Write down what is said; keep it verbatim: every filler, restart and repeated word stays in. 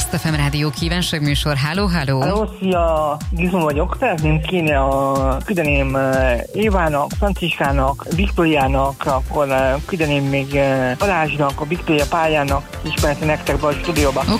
Best ef em rádió kívánságműsor. Halló, halló! Halló, szia! Gizmo vagyok. Szeretném kéne a küldeném Évának, Franciskának, Viktóriának, akkor küldeném még Balázsnak, a Viktória pályának, ismerete nektek be a stúdióba. Oké,